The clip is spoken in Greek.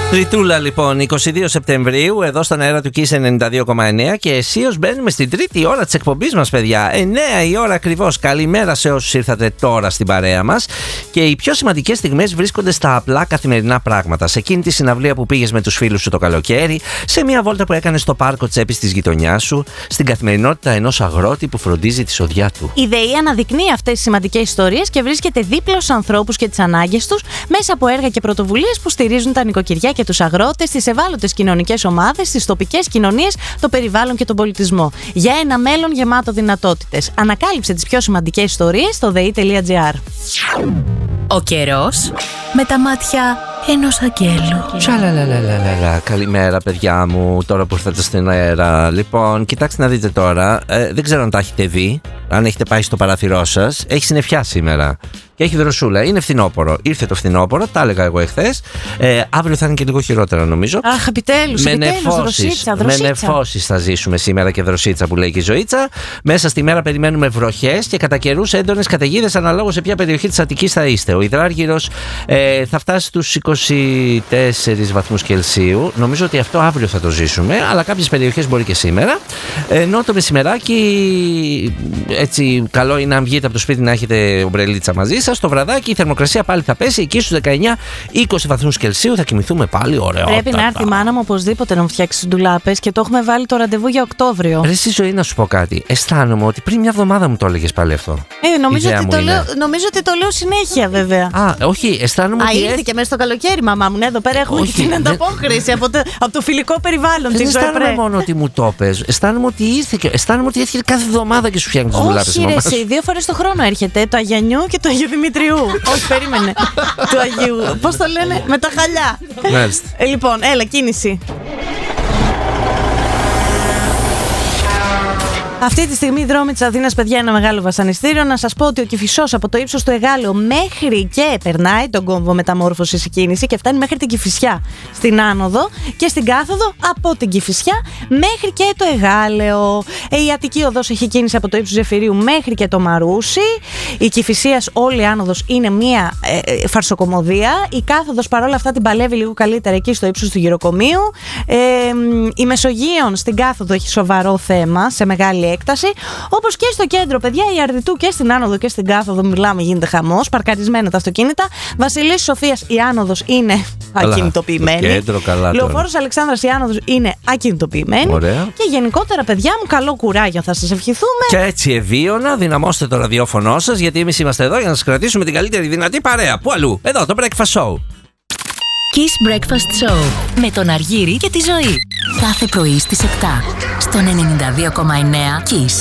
Τριτούλα λοιπόν, 22 Σεπτεμβρίου, εδώ στον αέρα του Kiss 92,9 και αισίως μπαίνουμε στην τρίτη ώρα της εκπομπής μας, παιδιά. 9 η ώρα ακριβώς. Καλημέρα σε όσους ήρθατε τώρα στην παρέα μας. Και οι πιο σημαντικές στιγμές βρίσκονται στα απλά καθημερινά πράγματα. Σε εκείνη τη συναυλία που πήγες με τους φίλους σου το καλοκαίρι, σε μια βόλτα που έκανες στο πάρκο τσέπης της γειτονιάς σου, στην καθημερινότητα ενός αγρότη που φροντίζει τη σοδιά του. Η ΔΕΗ αναδεικνύει αυτές τις σημαντικές ιστορίες και βρίσκεται δίπλα στους ανθρώπους και τις ανάγκες τους μέσα από έργα και πρωτοβουλίες που στηρίζουν τα νοικοκυριά και τους αγρότες, τις ευάλωτες κοινωνικές ομάδες, τις τοπικές κοινωνίες, το περιβάλλον και τον πολιτισμό. Για ένα μέλλον γεμάτο δυνατότητες. Ανακάλυψε τις πιο σημαντικές ιστορίες στο dei.gr. Ο καιρός με τα μάτια ενός αγγέλου. Τσαλαλαλαλαλα. Καλημέρα, παιδιά μου, τώρα που ήρθατε στην αέρα. Λοιπόν, κοιτάξτε να δείτε τώρα. Δεν ξέρω αν τα έχετε δει, αν έχετε πάει στο παράθυρό σας. Έχει συννεφιά σήμερα. Και έχει δροσούλα. Είναι φθινόπωρο. Ήρθε το φθινόπωρο, τα έλεγα εγώ εχθές. Αύριο θα είναι και λίγο χειρότερα, νομίζω. Αχ, επιτέλους, δροσίτσα. Με νεφώσεις θα ζήσουμε σήμερα και δροσίτσα που λέει και η Ζωήτσα. Μέσα στη μέρα περιμένουμε βροχές και κατά καιρούς έντονες καταιγίδες αναλόγως σε ποια περιοχή της Αττικής θα είστε. Ο υδράργυρος θα φτάσει στους 24 βαθμούς Κελσίου. Νομίζω ότι αυτό αύριο θα το ζήσουμε, αλλά κάποιες περιοχές μπορεί και σήμερα. Ενώ το μεσημεράκι, έτσι, καλό είναι να βγείτε από το σπίτι να έχετε ομπρελίτσα μαζί σας. Το βραδάκι η θερμοκρασία πάλι θα πέσει εκεί στους 19-20 βαθμούς Κελσίου. Θα κοιμηθούμε πάλι ωραία. Πρέπει να έρθει η μάνα μου οπωσδήποτε να μου φτιάξει τις ντουλάπες και το έχουμε βάλει το ραντεβού για Οκτώβριο. Ρε στη Ζωή, να σου πω κάτι. Αισθάνομαι ότι πριν μια εβδομάδα μου το έλεγες πάλι αυτό. Νομίζω ότι το λέω συνέχεια, βέβαια. Όχι, αισθάνομαι ότι. Ήρθε και μέσα στο καλοκαίρι, μαμά μου. Ναι, εδώ πέρα έχουμε και την ανταπόκριση από το φιλικό περιβάλλον. Δεν αισθάνομαι μόνο ότι μου το πες. Αισθάνομαι ότι ήρθε και αισθάνομαι ότι έρχεται κάθε εβδομάδα και σου φτιάχνει τις ντουλάπες. Όχι, 2 φορές το χρόνο έρχεται. Το Αγιανιού και το Αγίου Δημητριού. Όχι, περίμενε. Του Αγίου. Πώς το λένε, με τα χαλιά. Λοιπόν, έλα, κίνηση. Αυτή τη στιγμή οι δρόμοι της Αθήνας, παιδιά, είναι ένα μεγάλο βασανιστήριο. Να σας πω ότι ο Κηφισός από το ύψος του Εγάλεο μέχρι και περνάει τον κόμβο μεταμόρφωσης η κίνηση και φτάνει μέχρι την Κηφισιά στην άνοδο και στην κάθοδο από την Κηφισιά μέχρι και το Εγάλεο. Η Αττική οδός έχει κίνηση από το ύψος Ζεφυρίου μέχρι και το Μαρούσι. Η Κηφισίας όλη η άνοδος είναι μια φαρσοκομωδία. Η κάθοδος παρόλα αυτά την παλεύει λίγο καλύτερα εκεί στο ύψος του Γυροκομείου. Η Μεσογείων στην κάθοδο έχει σοβαρό θέμα σε μεγάλη έκταση. Όπως και στο κέντρο, παιδιά, η Αρδιτού και στην άνοδο και στην κάθοδο μιλάμε, γίνεται χαμός. Παρκαρισμένα τα αυτοκίνητα. Βασιλής Σοφίας η άνοδος είναι ακινητοποιημένη. Λεωφόρος Αλεξάνδρας η άνοδος είναι ακινητοποιημένη. Ωραία. Και γενικότερα, παιδιά μου, καλό κουράγιο θα σας ευχηθούμε. Και έτσι ευίωνα, δυναμώστε το ραδιόφωνο σας, γιατί εμείς είμαστε εδώ για να σας κρατήσουμε την καλύτερη δυνατή παρέα. Πού αλλού? Εδώ, το Breakfast Show. Kiss Breakfast Show με τον Αργύρη και τη Ζωή. Κάθε πρωί στις 7 στον 92,9 Kiss.